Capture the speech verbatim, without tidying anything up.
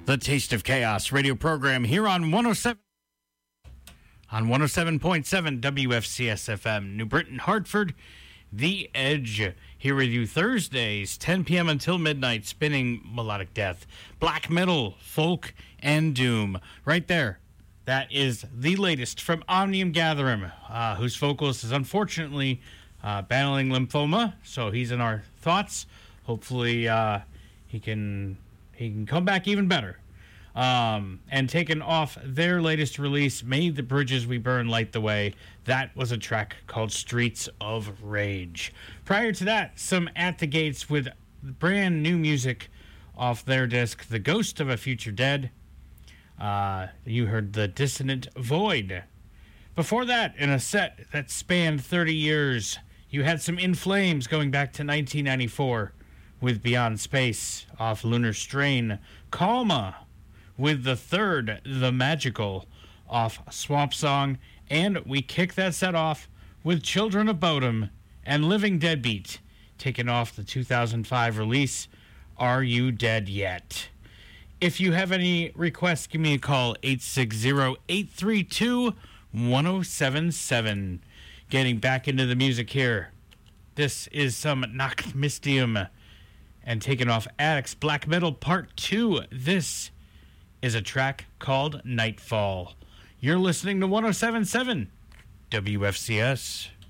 The Taste of Chaos radio program here on one oh seven on one oh seven point seven W F C S F M, New Britain, Hartford, The Edge. Here with you Thursdays, ten p.m. until midnight, spinning melodic death, black metal, folk, and doom. Right there. That is the latest from Omnium Gatherum, uh, whose vocalist is unfortunately uh, battling lymphoma, so he's in our thoughts. Hopefully uh, he can he can come back even better. Um, and taken off their latest release, May the Bridges We Burn Light the Way. That was a track called Streets of Rage. Prior to that, some At the Gates with brand new music off their disc, The Ghost of a Future Dead. Uh, you heard The Dissonant Void. Before that, in a set that spanned thirty years, you had some In Flames going back to nineteen ninety-four with Beyond Space off Lunar Strain. Calma with the third, The Magical, off Swamp Song. And we kick that set off with Children of Bodom and Living Deadbeat, taken off the two thousand five release, Are You Dead Yet? If you have any requests, give me a call, eight six zero, eight three two, one zero seven seven. Getting back into the music here. This is some Nacht Mystium, and taken off Addicts Black Metal Part two. This is a track called Nightfall. You're listening to one oh seven point seven W F C S.